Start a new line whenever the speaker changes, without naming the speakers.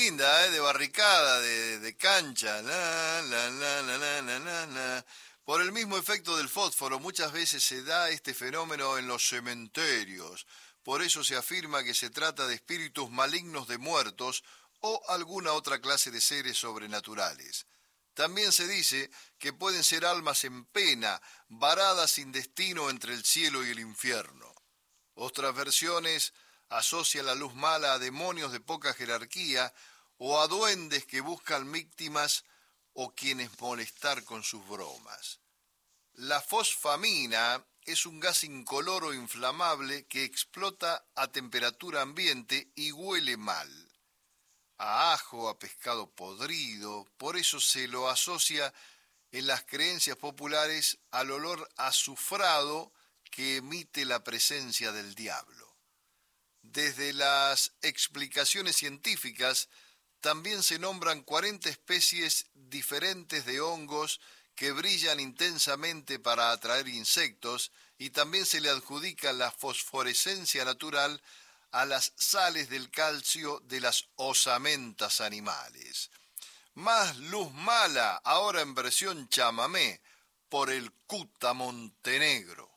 linda, de barricada, de cancha. La, la, la, la, la, la, la, la. Por el mismo efecto del fósforo, muchas veces se da este fenómeno en los cementerios. Por eso se afirma que se trata de espíritus malignos de muertos o alguna otra clase de seres sobrenaturales. También se dice que pueden ser almas en pena, varadas sin destino entre el cielo y el infierno. Otras versiones asocian la luz mala a demonios de poca jerarquía o a duendes que buscan víctimas o quienes molestar con sus bromas. La fosfamina es un gas incoloro inflamable que explota a temperatura ambiente y huele mal. A ajo, a pescado podrido, por eso se lo asocia en las creencias populares al olor azufrado que emite la presencia del diablo. Desde las explicaciones científicas, también se nombran 40 especies diferentes de hongos que brillan intensamente para atraer insectos y también se le adjudica la fosforescencia natural a las sales del calcio de las osamentas animales. Más luz mala, ahora en versión chamamé, por el Cuta Montenegro.